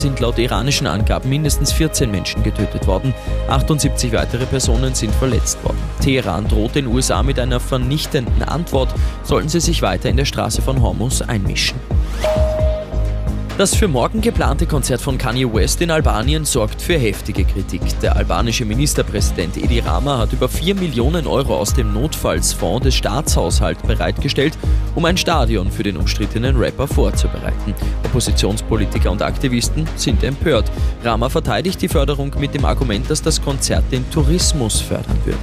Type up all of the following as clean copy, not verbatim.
sind laut iranischen Angaben mindestens 14 Menschen getötet worden. 78 weitere Personen sind verletzt worden. Teheran droht den USA mit einer vernichtenden Antwort, sollten sie sich weiter in der Straße von Hormuz einmischen. Das für morgen geplante Konzert von Kanye West in Albanien sorgt für heftige Kritik. Der albanische Ministerpräsident Edi Rama hat über 4 Millionen Euro aus dem Notfallsfonds des Staatshaushalts bereitgestellt, um ein Stadion für den umstrittenen Rapper vorzubereiten. Oppositionspolitiker und Aktivisten sind empört. Rama verteidigt die Förderung mit dem Argument, dass das Konzert den Tourismus fördern würde.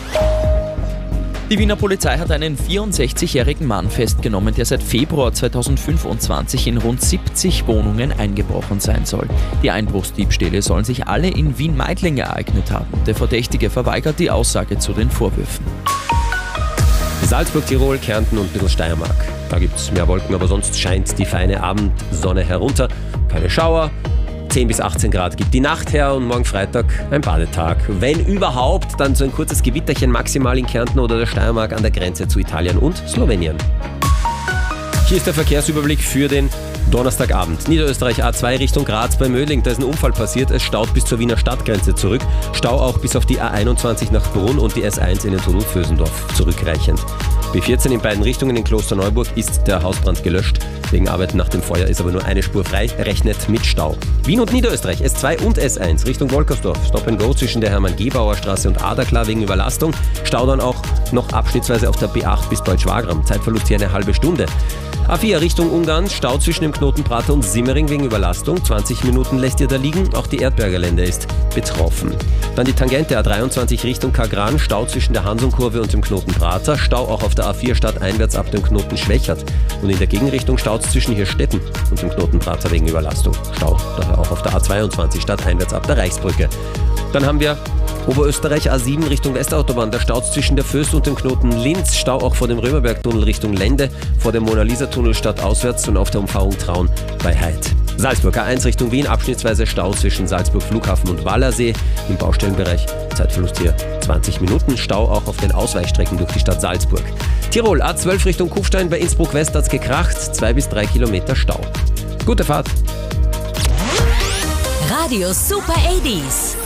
Die Wiener Polizei hat einen 64-jährigen Mann festgenommen, der seit Februar 2025 in rund 70 Wohnungen eingebrochen sein soll. Die Einbruchsdiebstähle sollen sich alle in Wien-Meidling ereignet haben. Der Verdächtige verweigert die Aussage zu den Vorwürfen. Salzburg, Tirol, Kärnten und ein bisschen Steiermark. Da gibt es mehr Wolken, aber sonst scheint die feine Abendsonne herunter. Keine Schauer. 10 bis 18 Grad gibt die Nacht her und morgen Freitag ein Badetag. Wenn überhaupt, dann so ein kurzes Gewitterchen maximal in Kärnten oder der Steiermark an der Grenze zu Italien und Slowenien. Hier ist der Verkehrsüberblick für den Donnerstagabend. Niederösterreich A2 Richtung Graz bei Mödling, da ist ein Unfall passiert. Es staut bis zur Wiener Stadtgrenze zurück. Stau auch bis auf die A21 nach Brunn und die S1 in den Tunnel Vösendorf zurückreichend. B14 in beiden Richtungen in Klosterneuburg ist der Hausbrand gelöscht. Wegen Arbeiten nach dem Feuer ist aber nur eine Spur frei, rechnet mit Stau. Wien und Niederösterreich, S2 und S1 Richtung Wolkersdorf. Stop and Go zwischen der Hermann-Gebauer-Straße und Aderklar wegen Überlastung. Stau dann auch noch abschnittsweise auf der B8 bis Deutsch-Wagram. Zeitverlust hier eine halbe Stunde. A4 Richtung Ungarn, Stau zwischen dem Knoten Prater und Simmering wegen Überlastung. 20 Minuten lässt ihr da liegen, auch die Erdberger Lände ist betroffen. Dann die Tangente A23 Richtung Kagran, Stau zwischen der Hansumkurve und dem Knoten Prater. Stau auch auf der A4 stadteinwärts ab dem Knoten Schwächert. Und in der Gegenrichtung Staus zwischen Hirstetten und dem Knoten Prater wegen Überlastung. Stau daher auch auf der A22 stadteinwärts ab der Reichsbrücke. Dann haben wir Oberösterreich A7 Richtung Westautobahn, der Stau zwischen der Föst und dem Knoten Linz, Stau auch vor dem Römerbergtunnel Richtung Lende, vor dem Mona-Lisa-Tunnel stadtauswärts und auf der Umfahrung Traun bei Heid. Salzburg A1 Richtung Wien, abschnittsweise Stau zwischen Salzburg Flughafen und Wallersee im Baustellenbereich, Zeitverlust hier 20 Minuten, Stau auch auf den Ausweichstrecken durch die Stadt Salzburg. Tirol A12 Richtung Kufstein, bei Innsbruck West hat's gekracht, 2 bis 3 Kilometer Stau. Gute Fahrt! Radio Super 80s.